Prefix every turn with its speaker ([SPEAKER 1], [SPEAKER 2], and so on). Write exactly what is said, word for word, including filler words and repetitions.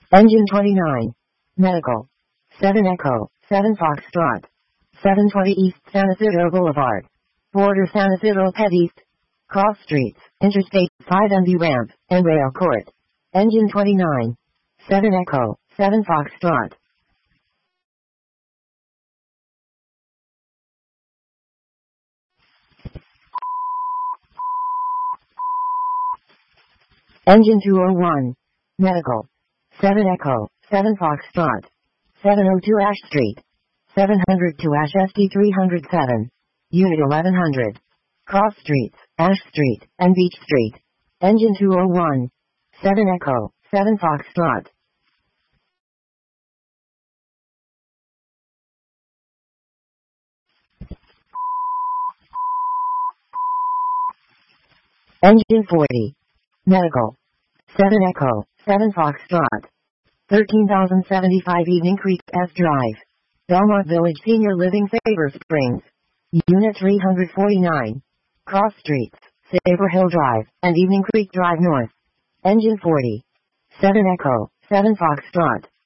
[SPEAKER 1] Engine twenty-nine. Medical. seven Echo, seven Foxtrot. seven twenty East San Isidro Boulevard. Border San Isidro Pet East. Cross Streets, Interstate five M V Ramp, and Rail Court. Engine twenty-nine. seven Echo, seven Foxtrot. Engine two oh one. Medical. seven Echo, seven Foxtrot. seven oh two Ash Street. seven oh two Ash S D three oh seven. Unit eleven hundred. Cross Streets, Ash Street, and Beach Street. Engine two oh one. seven Echo, seven Foxtrot. Engine forty. Medical. seven Echo, seven Foxtrot. thirteen thousand seventy-five Evening Creek S Drive. Belmont Village Senior Living Sabre Springs. Unit three forty-nine. Cross Streets, Sabre Hill Drive, and Evening Creek Drive North. Engine forty. seven Echo, seven Foxtrot.